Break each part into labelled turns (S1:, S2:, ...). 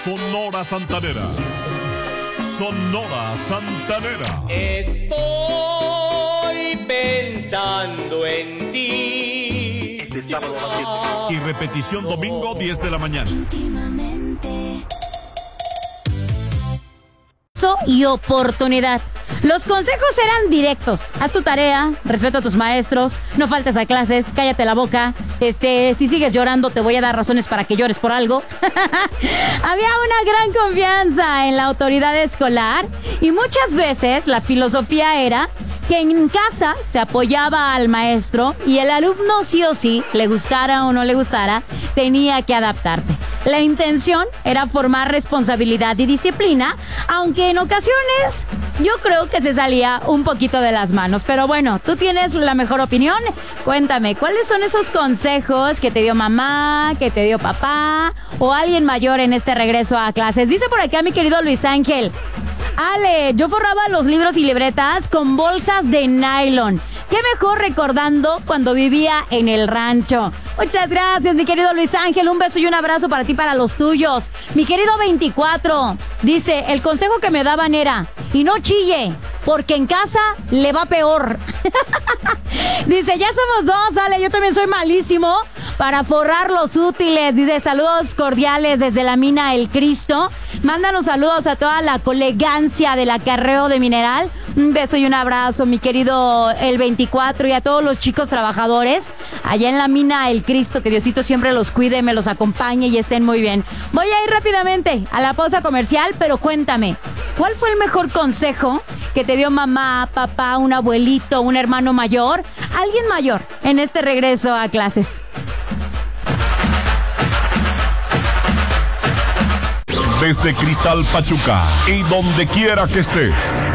S1: Sonora Santanera. Sonora Santanera.
S2: Estoy pensando en ti.
S1: Y repetición domingo 10 de la mañana.
S3: Y oportunidad. Los consejos eran directos. Haz tu tarea, respeta a tus maestros, no faltes a clases, cállate la boca. Si sigues llorando te voy a dar razones para que llores por algo. Había una gran confianza en la autoridad escolar y muchas veces la filosofía era que en casa se apoyaba al maestro y el alumno sí o sí, le gustara o no le gustara, tenía que adaptarse. La intención era formar responsabilidad y disciplina, aunque en ocasiones yo creo que se salía un poquito de las manos. Pero bueno, tú tienes la mejor opinión. Cuéntame, ¿cuáles son esos consejos que te dio mamá, que te dio papá o alguien mayor en este regreso a clases? Dice por acá mi querido Luis Ángel: Ale, yo forraba los libros y libretas con bolsas de nylon. Qué mejor recordando cuando vivía en el rancho. Muchas gracias, mi querido Luis Ángel. Un beso y un abrazo para ti y para los tuyos. Mi querido 24 dice: el consejo que me daban era: y no chille, porque en casa le va peor. Dice: ya somos dos, Ale, yo también soy malísimo para forrar los útiles. Dice: saludos cordiales desde la mina El Cristo. Mándanos saludos a toda la colegancia del acarreo de mineral. Un beso y un abrazo, mi querido el 24, y a todos los chicos trabajadores allá en la mina El Cristo. Que Diosito siempre los cuide, me los acompañe y estén muy bien. Voy a ir rápidamente a la pausa comercial, pero cuéntame, ¿cuál fue el mejor consejo que te dio mamá, papá, un abuelito, un hermano mayor, alguien mayor en este regreso a clases?
S1: Desde Cristal Pachuca y donde quiera que estés.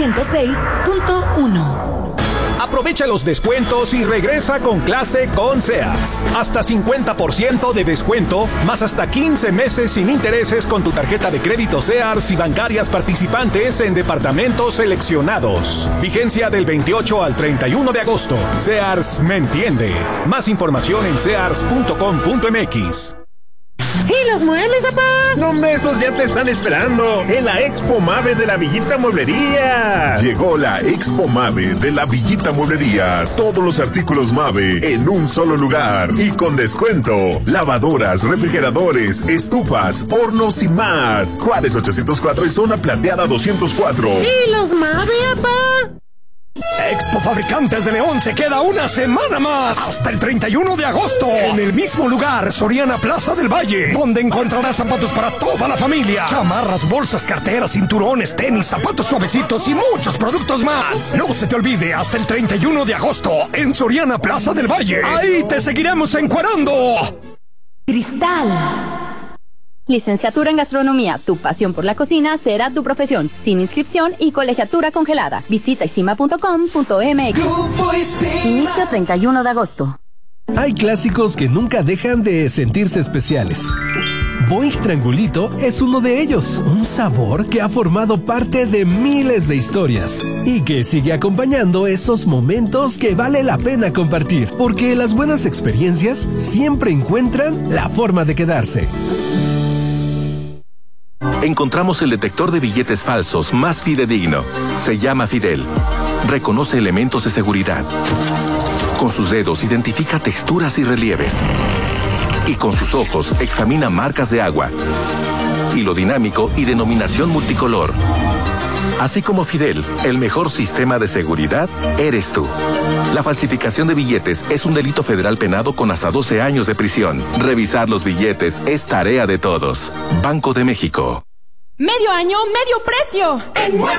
S4: 106.1.
S5: Aprovecha los descuentos y regresa con clase con Sears. Hasta 50% de descuento, más hasta 15 meses sin intereses con tu tarjeta de crédito Sears y bancarias participantes en departamentos seleccionados. Vigencia del 28 al 31 de agosto. Sears me entiende. Más información en sears.com.mx.
S6: ¿Y los muebles, papá? No, esos ya te están esperando en la Expo Mave de la Villita Mueblería.
S7: Llegó la Expo Mave de la Villita Mueblerías. Todos los artículos Mave en un solo lugar y con descuento. Lavadoras, refrigeradores, estufas, hornos y más. Juárez 804 y Zona Plateada 204.
S6: ¿Y los Mave, papá?
S8: Expo Fabricantes de León se queda una semana más, hasta el 31 de agosto, en el mismo lugar, Soriana Plaza del Valle, donde encontrarás zapatos para toda la familia, chamarras, bolsas, carteras, cinturones, tenis, zapatos suavecitos y muchos productos más. No se te olvide, hasta el 31 de agosto, en Soriana Plaza del Valle. Ahí te seguiremos encuerando.
S4: Cristal.
S9: Licenciatura en Gastronomía, tu pasión por la cocina será tu profesión, sin inscripción y colegiatura congelada. Visita isima.com.mx. Inicio 31 de agosto.
S10: Hay clásicos que nunca dejan de sentirse especiales. Boing Triangulito es uno de ellos, un sabor que ha formado parte de miles de historias y que sigue acompañando esos momentos que vale la pena compartir, porque las buenas experiencias siempre encuentran la forma de quedarse.
S11: Encontramos el detector de billetes falsos más fidedigno. Se llama Fidel. Reconoce elementos de seguridad. Con sus dedos identifica texturas y relieves. Y con sus ojos examina marcas de agua, hilo dinámico y denominación multicolor. Así como Fidel, el mejor sistema de seguridad eres tú. La falsificación de billetes es un delito federal penado con hasta 12 años de prisión. Revisar los billetes es tarea de todos. Banco de México.
S12: Medio año, medio precio.